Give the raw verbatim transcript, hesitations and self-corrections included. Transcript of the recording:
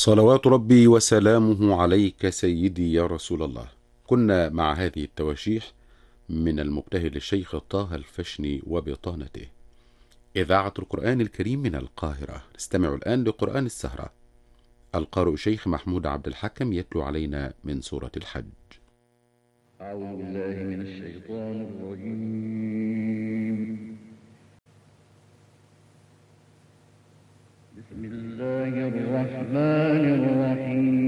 صلوات ربي وسلامه عليك سيدي يا رسول الله. كنا مع هذه التواشيح من المبتهل الشيخ طه الفشني وبطانته. إذاعة القرآن الكريم من القاهرة. نستمع الآن لقرآن السهرة. القارئ شيخ محمود عبد الحكم يتلو علينا من سورة الحج. أعوذ بالله من الشيطان الرجيم. بسم الله الرحمن الرحيم.